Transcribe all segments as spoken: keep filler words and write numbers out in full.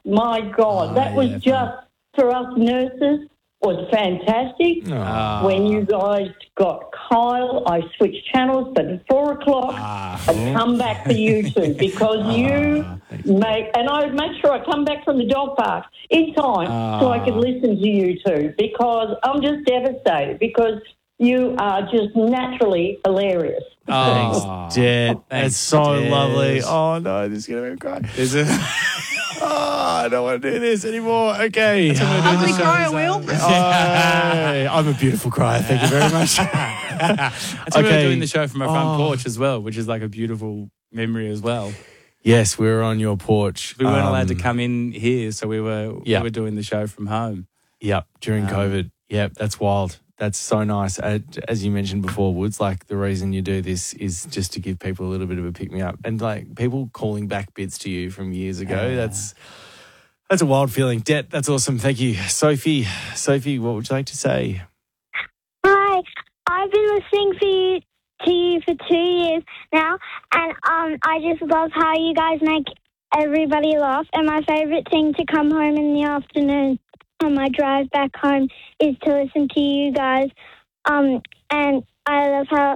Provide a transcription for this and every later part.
my God, Oh, that was yeah, just, for us nurses, was fantastic. Oh. When you guys got Kyle, I switched channels, but at four o'clock, Ah. I'd come back for you two because you make, and I would make sure I come back from the dog park in time Ah. so I could listen to you two because I'm just devastated because you are just naturally hilarious. Oh, Jet. That's Thanks, so Jet. lovely. Oh, no, this is going to make me cry. Is it? Oh, I don't want to do this anymore. Okay. Ugly crier, Will. Oh, I'm a beautiful crier. Thank you very much. That's why we were Okay. doing the show from our front Oh. porch as well, which is like a beautiful memory as well. Yes, we were on your porch. We weren't allowed to Um, come in here, so we were Yeah. we were doing the show from home. Yep, during Um, COVID. Yep, that's wild. That's so nice. Uh, as you mentioned before, Woods, like the reason you do this is just to give people a little bit of a pick me up, and like people calling back bits to you from years ago. Yeah. That's that's a wild feeling. Det, that's awesome. Thank you, Sophie. Sophie, what would you like to say? Hi, I've been listening for you, to you for two years now, and um, I just love how you guys make everybody laugh. And my favourite thing to come home in the afternoon on my drive back home is to listen to you guys. Um, and I love how,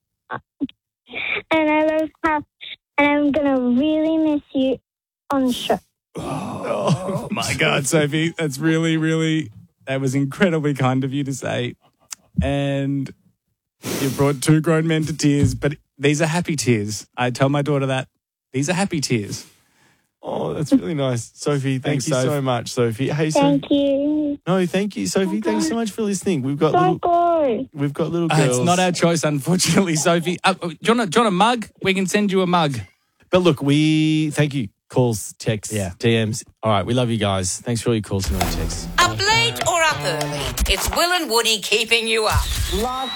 and I love how, and I'm gonna really miss you on the show. Oh my God, Sophie, that's really, really, that was incredibly kind of you to say. And you brought two grown men to tears, but these are happy tears. I tell my daughter that. These are happy tears. Oh, that's really nice, Sophie. Thank Thanks, you Soph. so much, Sophie. Hey, so, Thank you. no, thank you, Sophie. Thanks so much for listening. We've got Don't little, go. we've got little Uh, girls. it's not our choice, unfortunately, Sophie. Uh, do, you want a, do you want a mug? We can send you a mug. But look, we thank you. Calls, texts, Yeah. D Ms. All right, we love you guys. Thanks for all your calls and all your texts. Up late or up early, it's Will and Woody keeping you up.